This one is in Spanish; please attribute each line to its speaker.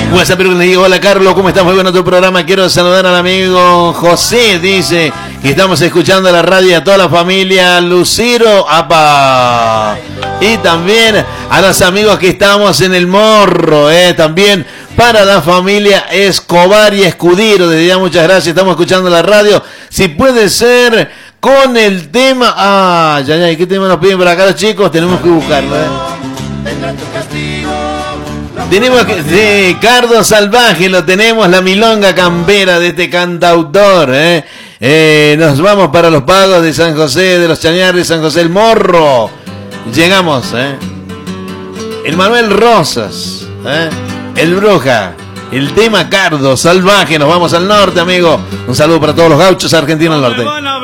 Speaker 1: WhatsApp, pero le digo, hola Carlos, ¿cómo estás? Muy bueno tu programa. Quiero saludar al amigo José, dice que estamos escuchando la radio y a toda la familia Lucero, ¡apa! Y también a los amigos que estamos en el Morro, también para la familia Escobar y Escudero. Desde ya muchas gracias, estamos escuchando la radio. Si puede ser con el tema... ¿qué tema nos piden por acá los chicos? Tenemos que buscarlo, Tenemos que... Sí, Cardo Salvaje, lo tenemos, la milonga campera de este cantautor, nos vamos para los pagos de San José, de los Chañares, San José el Morro. Llegamos, el Manuel Rosas, el Bruja, el tema Cardo Salvaje. Nos vamos al norte, amigo. Un saludo para todos los gauchos argentinos al norte.